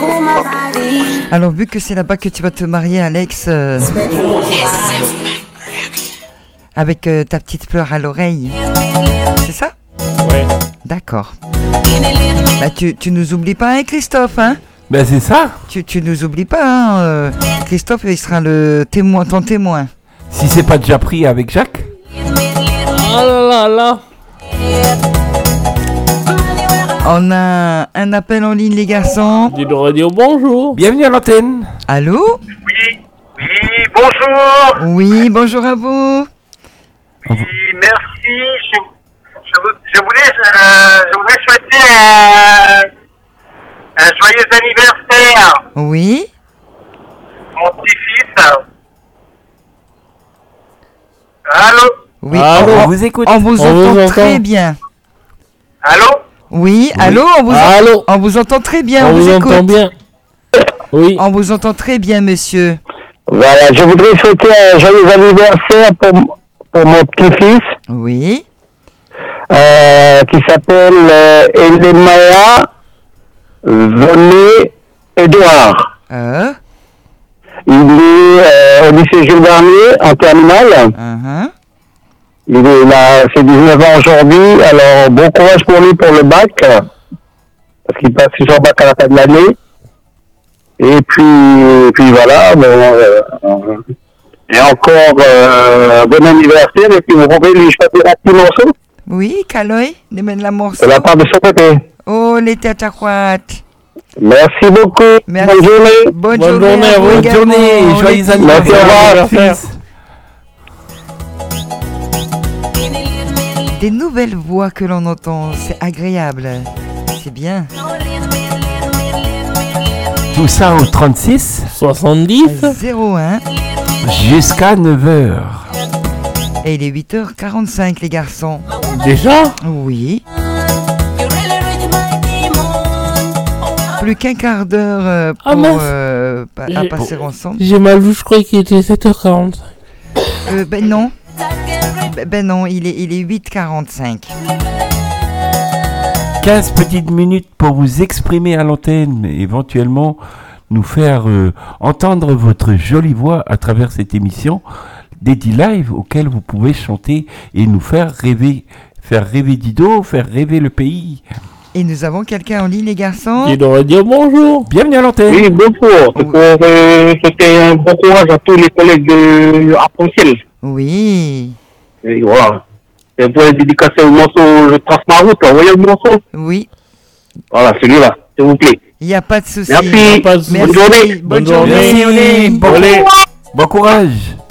Alors, vu que c'est là-bas que tu vas te marier, Alex, avec ta petite fleur à l'oreille, c'est ça? Ouais. D'accord. Bah, tu nous oublies pas, hein, Christophe, hein? Ben c'est ça. Tu nous oublies pas, hein? Christophe, il sera le témoin, ton témoin. Si c'est pas déjà pris avec Jacques. Ah là là là. On a un appel en ligne, les garçons. Dis le radio, bonjour. Bienvenue à l'antenne. Allô? Oui, bonjour. Oui, bonjour à vous. Oui, merci. Je voulais souhaiter un joyeux anniversaire. Oui. Mon petit-fils. Allô? Oui, Allô, on vous écoute. on vous entend très entend. bien. Allô? Oui, allô, Allô. on vous entend très bien, On vous écoute. entend bien. Oui. On vous entend très bien, monsieur. Voilà, je voudrais souhaiter un joyeux anniversaire pour mon petit-fils Oui. qui s'appelle Elémaya Zoné Edouard. Il est au lycée Jules Garnier en terminale. Il est là, c'est 19 ans aujourd'hui, alors bon courage pour lui pour le bac, parce qu'il passe son bac à la fin de l'année. Et puis voilà, bon, et encore bon anniversaire, et puis vous pouvez lui choisir un petit morceau Oui, Kaloy, demande la morceau. de la part de son côté. Oh, les têtes à croître. Merci beaucoup, Merci. bonne journée. Bonne Bonne journée à vous. également. Bonne journée, joyeux anniversaire. Merci. Des nouvelles voix que l'on entend, c'est agréable. C'est bien. Tout ça au 36 70. 01. jusqu'à 9h. Et il est 8h45, les garçons. Déjà? Oui. Plus qu'un quart d'heure Ah, pour mince. à passer ensemble. J'ai mal vu, je croyais qu'il était 7h40. Ben non. Ben non, il est 8h45. 15 petites minutes pour vous exprimer à l'antenne, mais éventuellement nous faire entendre votre jolie voix à travers cette émission Dédi Live auquel vous pouvez chanter et nous faire rêver Dido, faire rêver le pays. Et nous avons quelqu'un en ligne, les garçons. Dis le radio, bonjour. Bienvenue à l'antenne. Oui, bonjour. C'est pour souhaiter un bon courage à tous les collègues de Arc-en-Ciel. Oui. Et voilà. Et pour dédicacer au morceau Je trace ma route, envoyez le morceau. Oui. Voilà, celui-là, s'il vous plaît. Il n'y a pas de souci. Merci. Pas de souci. Merci. Bonne journée. Bonne Bonne journée. journée. Olé. Bon courage.